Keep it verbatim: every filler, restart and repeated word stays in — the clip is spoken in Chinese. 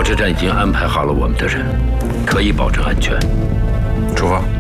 车站已经安排好了我们的人，可以保证安全。 出发。